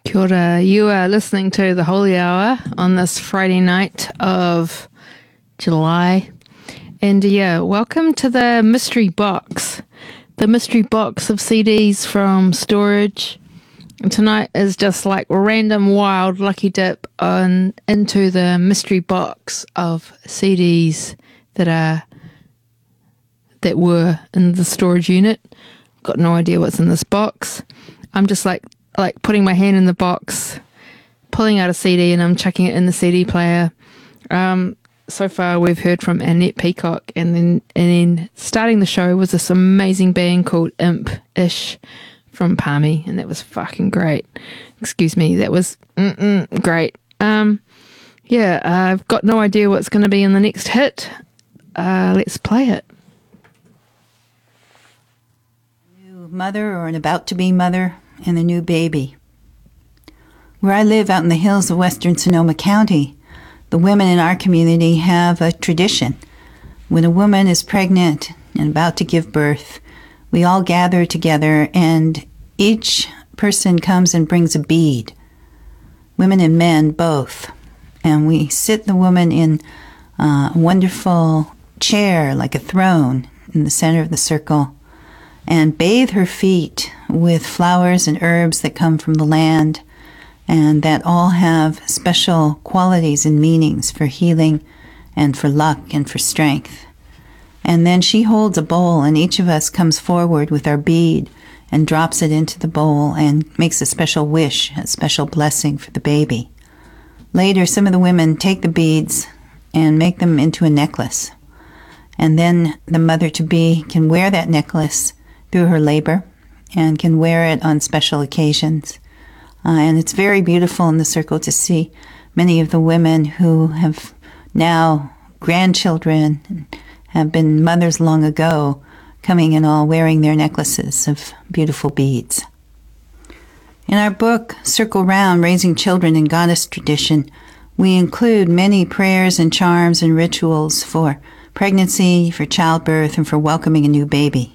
Kia ora. You are listening to the Holy Hour on this Friday night of July. And welcome to the mystery box. The mystery box of CDs from storage. And tonight is just like random wild lucky dip into the mystery box of CDs that were in the storage unit. Got no idea what's in this box. I'm just like putting my hand in the box, pulling out a CD, and I'm chucking it in the CD player. So far, we've heard from Annette Peacock, and then starting the show was this amazing band called Imp-ish from Palmy, and that was fucking great. Excuse me, that was great. I've got no idea what's going to be in the next hit. Let's play it. New mother or an about-to-be mother and a new baby. Where I live out in the hills of western Sonoma County, the women in our community have a tradition. When a woman is pregnant and about to give birth, we all gather together and each person comes and brings a bead. Women and men both. And we sit the woman in a wonderful chair like a throne in the center of the circle and bathe her feet with flowers and herbs that come from the land and that all have special qualities and meanings for healing and for luck and for strength. And then she holds a bowl and each of us comes forward with our bead and drops it into the bowl and makes a special wish, a special blessing for the baby. Later, some of the women take the beads and make them into a necklace. And then the mother-to-be can wear that necklace through her labor and can wear it on special occasions. And it's very beautiful in the circle to see many of the women who have now grandchildren and have been mothers long ago coming and all wearing their necklaces of beautiful beads. In our book, Circle Round, Raising Children in Goddess Tradition, we include many prayers and charms and rituals for pregnancy, for childbirth, and for welcoming a new baby.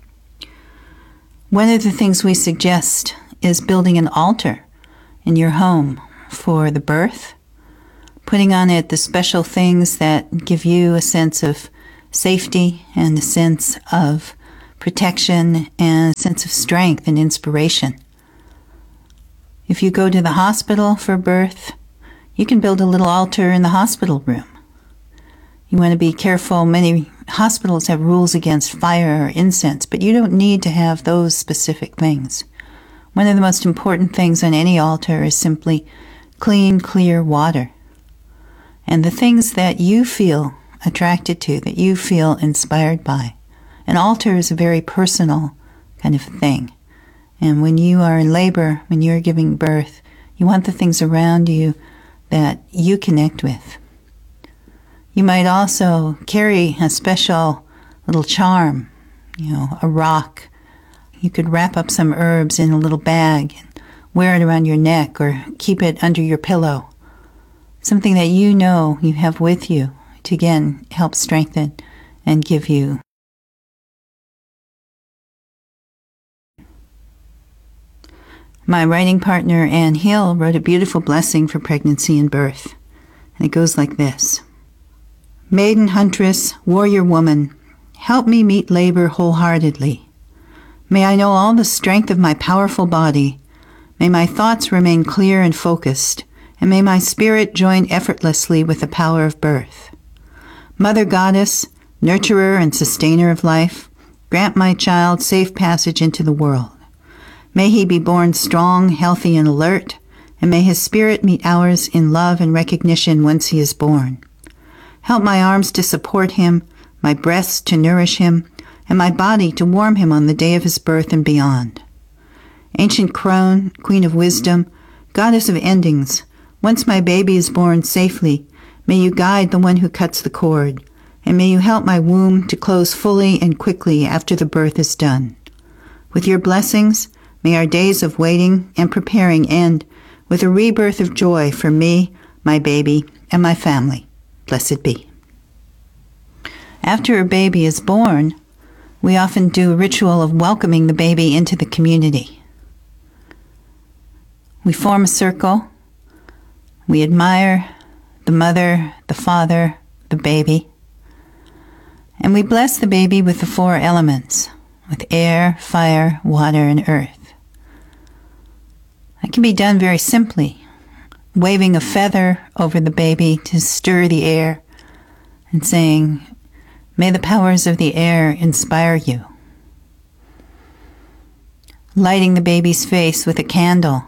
One of the things we suggest is building an altar in your home for the birth, putting on it the special things that give you a sense of safety and a sense of protection and a sense of strength and inspiration. If you go to the hospital for birth, you can build a little altar in the hospital room. You want to be careful. Many hospitals have rules against fire or incense, but you don't need to have those specific things. One of the most important things on any altar is simply clean, clear water. And the things that you feel attracted to, that you feel inspired by. An altar is a very personal kind of thing. And when you are in labor, when you're giving birth, you want the things around you that you connect with. You might also carry a special little charm, a rock. You could wrap up some herbs in a little bag and wear it around your neck or keep it under your pillow. Something that you know you have with you to, again, help strengthen and give you. My writing partner, Anne Hill, wrote a beautiful blessing for pregnancy and birth. And it goes like this. Maiden huntress, warrior woman, help me meet labor wholeheartedly. May I know all the strength of my powerful body. May my thoughts remain clear and focused, and may my spirit join effortlessly with the power of birth. Mother Goddess, nurturer and sustainer of life, grant my child safe passage into the world. May he be born strong, healthy, and alert, and may his spirit meet ours in love and recognition once he is born. Help my arms to support him, my breasts to nourish him, and my body to warm him on the day of his birth and beyond. Ancient crone, queen of wisdom, goddess of endings, once my baby is born safely, may you guide the one who cuts the cord, and may you help my womb to close fully and quickly after the birth is done. With your blessings, may our days of waiting and preparing end with a rebirth of joy for me, my baby, and my family. Blessed be. After a baby is born, we often do a ritual of welcoming the baby into the community. We form a circle. We admire the mother, the father, the baby. And we bless the baby with the 4 elements, with air, fire, water, and earth. That can be done very simply, waving a feather over the baby to stir the air and saying, "May the powers of the air inspire you." Lighting the baby's face with a candle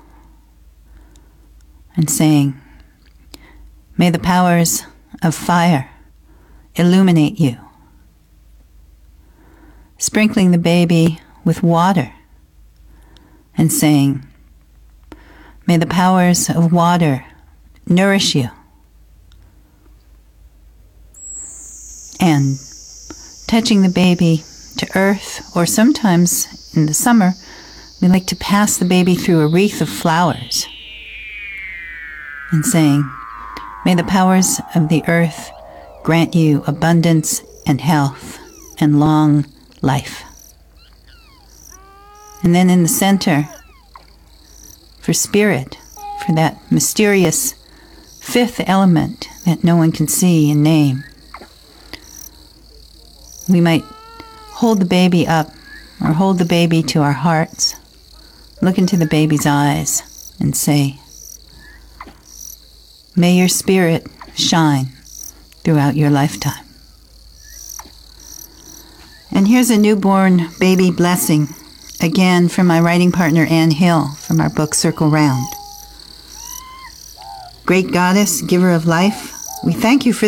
and saying, "May the powers of fire illuminate you." Sprinkling the baby with water and saying, "May the powers of water nourish you." And touching the baby to earth, or sometimes in the summer, we like to pass the baby through a wreath of flowers and saying, "May the powers of the earth grant you abundance and health and long life." And then in the center, for spirit, for that mysterious 5th element that no one can see and name, we might hold the baby up or hold the baby to our hearts, look into the baby's eyes and say, "May your spirit shine throughout your lifetime." And here's a newborn baby blessing, again from my writing partner Anne Hill from our book Circle Round. Great Goddess, giver of life, we thank you for